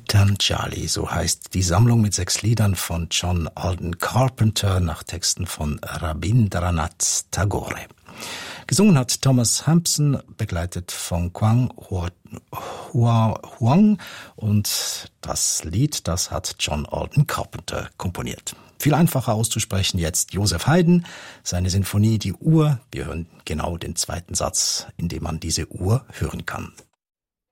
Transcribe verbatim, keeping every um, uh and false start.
Ten Charlie, so heißt die Sammlung mit sechs Liedern von John Alden Carpenter nach Texten von Rabindranath Tagore. Gesungen hat Thomas Hampson, begleitet von Quang Hua Huang, und das Lied, das hat John Alden Carpenter komponiert. Viel einfacher auszusprechen jetzt Joseph Haydn, seine Sinfonie Die Uhr. Wir hören genau den zweiten Satz, in dem man diese Uhr hören kann.